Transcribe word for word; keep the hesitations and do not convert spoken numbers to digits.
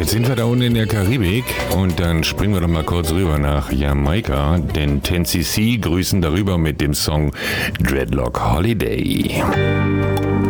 Jetzt sind wir da unten in der Karibik und dann springen wir doch mal kurz rüber nach Jamaika, denn ten C C grüßen darüber mit dem Song Dreadlock Holiday.